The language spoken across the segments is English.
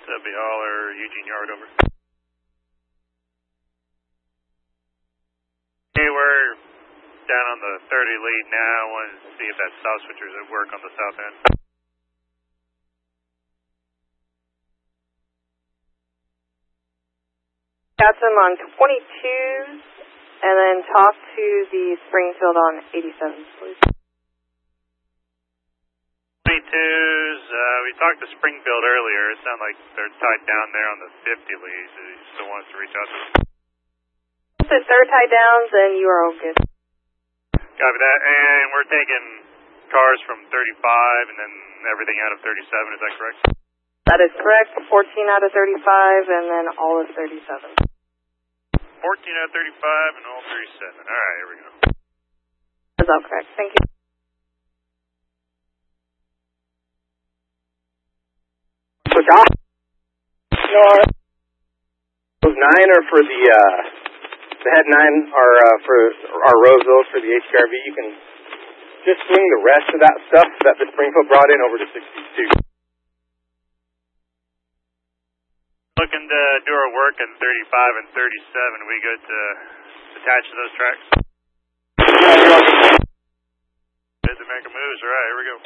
Subby Holler, Eugene Yard, over. Hey, we're down on the 30 lead now. Wanted to see if that stop switcher's at work on the south end. Got them on 22s, and then talk to the Springfield on 87s, please. 22s, we talked to Springfield earlier. It sounded like they're tied down there on the 50 leads. He still wants to reach out to them. If they're tied down, then you are all good. Copy that. And we're taking cars from 35 and then everything out of 37, is that correct? That is correct. 14 out of 35, and then all of 37. 14 out of 35 and all 37. All right, here we go. That's all correct. Thank you. Switch off. Those 9 are for the head 9 are for our Roseville for the HRV. You can just swing the rest of that stuff that the Springfield brought in over to 62. Looking to do our work in 35 and 37. We good to attach to those tracks? Good to make a move. All right, here we go.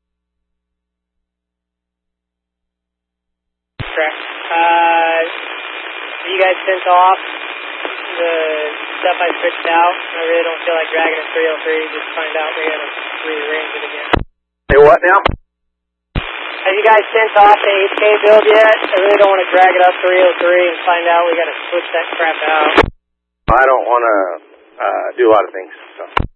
Correct. You guys sent off the stuff I switched out. I really don't feel like dragging a 303. Just find out we gotta rearrange it again. Say what now? Have you guys sent off the HK build yet? I really don't want to drag it up 303 and find out we got to switch that crap out. I don't want to do a lot of things. So.